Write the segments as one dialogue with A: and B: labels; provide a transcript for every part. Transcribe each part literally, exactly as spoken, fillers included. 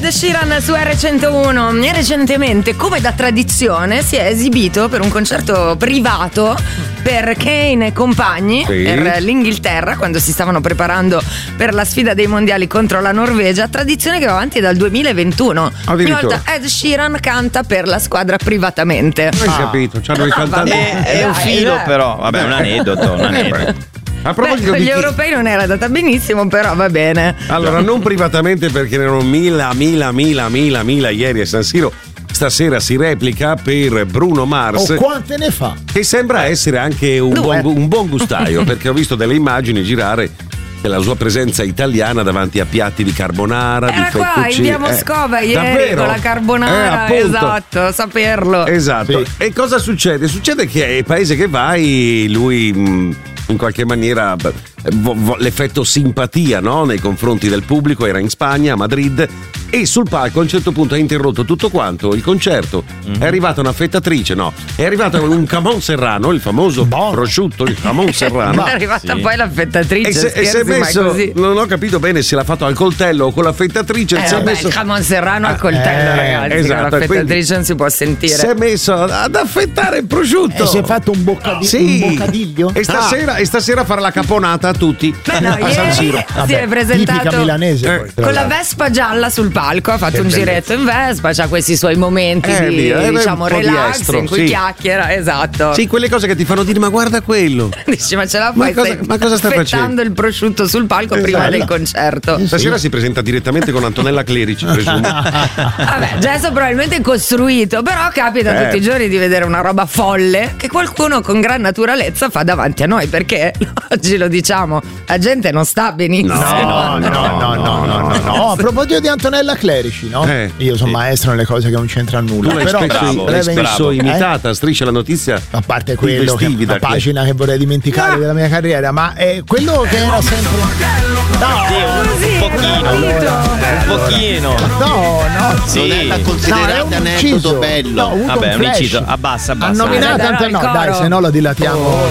A: Ed Sheeran su R centouno. E recentemente, come da tradizione, si è esibito per un concerto privato per Kane e compagni, sì, per l'Inghilterra, quando si stavano preparando per la sfida dei mondiali contro la Norvegia, tradizione che va avanti dal duemilaventuno. Ogni volta Ed Sheeran canta per la squadra privatamente.
B: Hai ah. capito? C'hanno
A: no,
B: i cantanti.
C: È, è un filo, dai, però. Vabbè, un aneddoto. Un aneddoto.
B: A proposito
A: Beh,
B: di
A: gli europei non era andata benissimo, però va bene.
B: Allora, non privatamente, perché ne erano mila, mila, mila, mila, mila ieri a San Siro. Stasera si replica per Bruno Mars.
D: Oh, quante ne fa?
B: Che sembra essere anche un, buon, un buon gustaio, perché ho visto delle immagini girare della sua presenza italiana davanti a piatti di carbonara,
A: era
B: di fettuccine.
A: Qua in via Moscova eh, ieri
B: davvero?
A: Con la carbonara,
B: eh,
A: esatto, saperlo.
B: Esatto. Sì. E cosa succede? Succede che ai paese che vai lui mh, in qualche maniera vo- vo- l'effetto simpatia, no? Nei confronti del pubblico era in Spagna, a Madrid, e sul palco a un certo punto ha interrotto tutto quanto il concerto. Mm-hmm. È arrivata una fettatrice, no, è arrivato un camon serrano, il famoso bon. prosciutto, il camon serrano.
A: È arrivata sì. poi la fettatrice,
B: e se,
A: scherzi,
B: e si è messo,
A: così.
B: Non ho capito bene se l'ha fatto al coltello o con la fettatrice.
A: Eh,
B: si è
A: vabbè,
B: messo...
A: il camon serrano al coltello, eh, ragazzi,
B: esatto,
A: con la fettatrice non si può sentire.
B: Si è messo ad affettare il prosciutto.
D: E si è fatto un, boccadi-
B: sì.
D: un boccadiglio.
B: E stasera, ah. e stasera fare la caponata a tutti.
A: Beh, no,
B: a San Siro.
A: Si è presentato
D: milanese,
A: eh. con la Vespa gialla sul palco, ha fatto che un bellezza. Giretto in Vespa, c'ha questi suoi momenti
B: eh,
A: di
B: via,
A: diciamo relax di estro, in cui
B: sì.
A: chiacchiera, esatto.
B: Sì, quelle cose che ti fanno dire ma guarda quello.
A: Dici ma ce la fai?
B: Ma cosa, ma cosa stai facendo?
A: il prosciutto sul palco esatto. prima del concerto.
B: Stasera sì. si presenta direttamente con Antonella Clerici, presumo.
A: Vabbè, gesto probabilmente costruito, però capita eh. tutti i giorni di vedere una roba folle che qualcuno con gran naturalezza fa davanti a noi, perché oggi lo diciamo, la gente non sta benissimo.
D: No, no, no, no, no, no, no, no. A proposito di Antonella Clerici, no?
B: Eh.
D: Io sono sì. maestro nelle cose che non c'entrano nulla.
B: Tu l'hai
D: però
B: spesso,
D: bravo,
B: l'hai spesso
D: eh?
B: imitata, Striscia la notizia.
D: A parte quello che è una pagina che vorrei dimenticare no. della mia carriera, ma è quello che era sempre.
C: No, sì, un pochino. Allora, un pochino.
D: No, no,
E: sì. Non è da considerare no, aneddoto bello.
D: No,
C: vabbè, un inciso. Abbassa, abbassa.
D: Ha nominato anche no, dai, se no lo dilatiamo oh,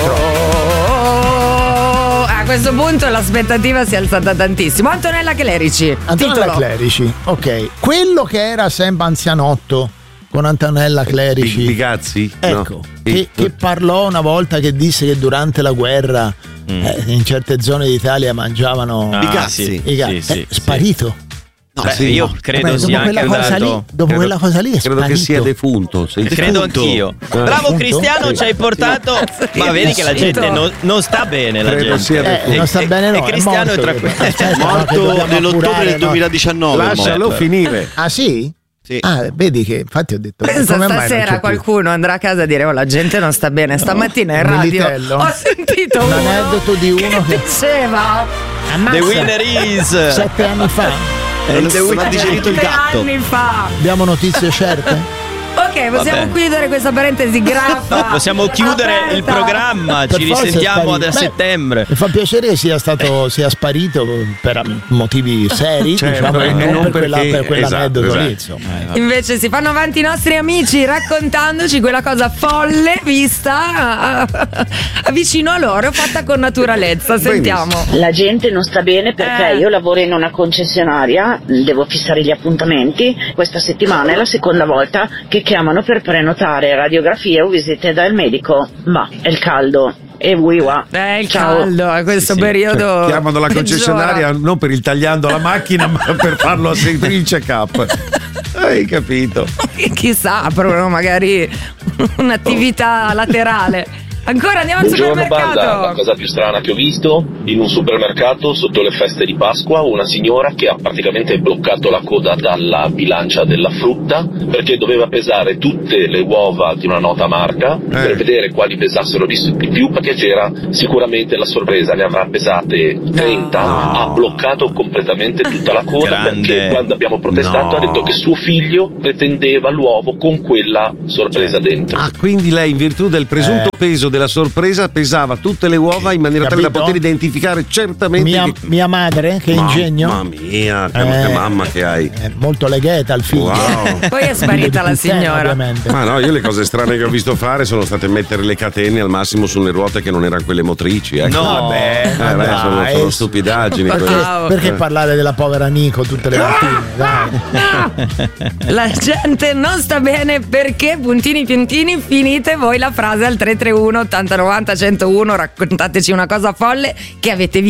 A: troppo. A questo punto l'aspettativa si è alzata tantissimo. Antonella Clerici.
D: Antonella
A: titolo.
D: Clerici, ok. Quello che era sempre anzianotto con Antonella Clerici.
B: Bigazzi?
D: Ecco,
B: no.
D: che, che parlò una volta che disse che durante la guerra mm. eh, in certe zone d'Italia mangiavano
C: ah,
D: i cazzi.
C: Sì,
D: I cazzi.
C: sì,
D: eh,
C: sì,
D: sparito.
C: No, Beh, sì, io credo
D: Vabbè,
C: sia anche
D: cosa
C: andato.
D: Lì, dopo
B: credo,
D: quella cosa lì è
B: credo
D: sparito.
B: che sia defunto. Sei
C: credo
B: defunto.
C: anch'io.
B: Eh.
C: Bravo
D: Defunto?
C: Cristiano,
D: Sì.
C: ci hai portato.
A: Sì,
C: ma vedi che la gente non, non sta bene. La
B: credo
C: gente.
B: sia
D: eh, non sta bene, no.
C: E Cristiano è,
D: morto,
C: tra quelli.
D: Aspetta,
E: morto nell'ottobre del duemiladiciannove.
B: Lascialo finire.
D: Ah, sì?
E: Sì.
D: Ah, vedi che infatti ho detto
A: Pensa
D: come mai
A: stasera qualcuno andrà a casa a dire oh la gente non sta bene. Stamattina in radio
D: Militello.
A: ho sentito
D: un
A: uno
D: aneddoto di uno
A: che
D: che
A: diceva
C: The winner is
D: sette anni fa.
E: Non ha digerito il gatto.
A: anni fa.
D: Abbiamo notizie certe?
A: Ok, possiamo
C: Vabbè.
A: chiudere questa parentesi graffa.
C: Possiamo chiudere
A: aperta.
C: il programma.
D: Per
C: Ci
D: forza è
C: risentiamo
D: sparito.
C: a
D: Beh,
C: settembre.
D: Mi fa piacere che sia stato sia sparito per motivi seri,
B: Certo,
D: diciamo,
B: e
D: e non,
B: non
D: per, quella,
B: perché-
D: per quell'aneddoto
B: esatto,
D: lì,
B: esatto.
D: insomma.
C: Eh,
A: Invece si fanno avanti i nostri amici raccontandoci quella cosa folle vista vicino a loro, fatta con naturalezza. Sentiamo.
F: La gente non sta bene perché
A: Eh.
F: io lavoro in una concessionaria, devo fissare gli appuntamenti. Questa settimana è la seconda volta che chiamano per prenotare radiografie o visite dal medico, ma è il caldo. E wiwa.
A: Eh, il
F: Ciao.
A: caldo a questo
C: Sì, sì.
A: periodo.
B: Cioè, chiamano la
A: peggiora.
B: concessionaria non per il tagliando la macchina, ma per farlo a seguire il check-up. Hai capito?
A: Chissà, aprono magari un'attività laterale. Ancora andiamo al
G: Buongiorno
A: supermercato.
G: banda, la cosa più strana che ho visto in un supermercato sotto le feste di Pasqua, una signora che ha praticamente bloccato la coda dalla bilancia della frutta perché doveva pesare tutte le uova di una nota marca eh. per vedere quali pesassero di più, perché c'era sicuramente la sorpresa, ne avrà pesate trenta, no. Ha bloccato completamente tutta la coda.
C: Grande.
G: Perché quando abbiamo protestato
B: No.
G: ha detto che suo figlio pretendeva l'uovo con quella sorpresa dentro.
B: Ah, quindi lei in virtù del presunto
D: Eh.
B: peso della sorpresa pesava tutte le uova in maniera tale da
D: Capito?
B: poter identificare certamente
D: Mia,
B: che...
D: mia madre, che
B: Mamma
D: ingegno.
B: mia, che,
D: Eh,
B: che mamma che hai.
D: È molto legheta al figlio.
B: Wow.
A: Poi è sparita la signora.
D: Ovviamente.
B: Ma no, io le cose strane che ho visto fare sono state mettere le catene al massimo sulle ruote che non erano quelle motrici. Ecco.
E: No,
D: vabbè,
B: Eh, beh,
D: dai,
B: sono, sono stupidaggini.
D: Perché,
B: quelle.
A: Wow.
D: perché parlare della povera Nico tutte le mattine? Dai.
A: La gente non sta bene perché puntini puntini finite voi la frase al tre tre uno ottanta novanta centouno, raccontateci una cosa folle che avete visto